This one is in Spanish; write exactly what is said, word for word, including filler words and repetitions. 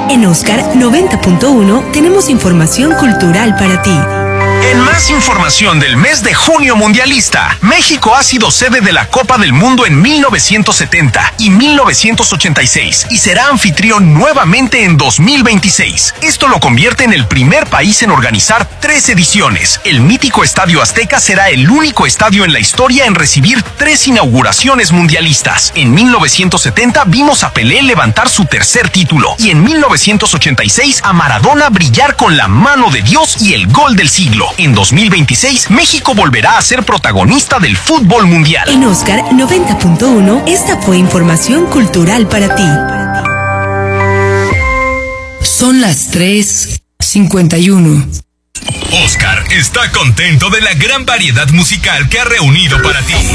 En Oscar noventa punto uno tenemos información cultural para ti. En más información del mes de junio mundialista, México ha sido sede de la Copa del Mundo en mil novecientos setenta y mil novecientos ochenta y seis y será anfitrión nuevamente en dos mil veintiséis. Esto lo convierte en el primer país en organizar tres ediciones. El mítico Estadio Azteca será el único estadio en la historia en recibir tres inauguraciones mundialistas. En mil novecientos setenta vimos a Pelé levantar su tercer título y en mil novecientos ochenta y seis a Maradona brillar con la mano de Dios y el gol del siglo. En dos mil veintiséis, México volverá a ser protagonista del fútbol mundial. En Oscar noventa punto uno, esta fue información cultural para ti. Son las tres cincuenta y uno. Oscar está contento de la gran variedad musical que ha reunido para ti.